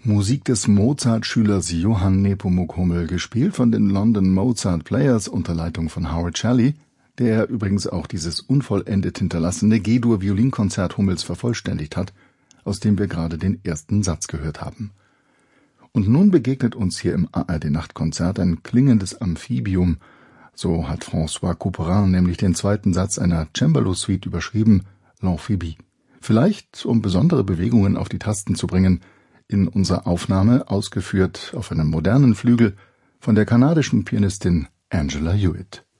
Musik des Mozart-Schülers Johann Nepomuk Hummel, gespielt von den London Mozart Players unter Leitung von Howard Shelley, der übrigens auch dieses unvollendet hinterlassene G-Dur-Violinkonzert Hummels vervollständigt hat, aus dem wir gerade den ersten Satz gehört haben. Und nun begegnet uns hier im ARD-Nachtkonzert ein klingendes Amphibium. So hat François Couperin nämlich den zweiten Satz einer Cembalo-Suite überschrieben, l'Amphibie. Vielleicht, um besondere Bewegungen auf die Tasten zu bringen, in unserer Aufnahme ausgeführt auf einem modernen Flügel von der kanadischen Pianistin Angela Hewitt.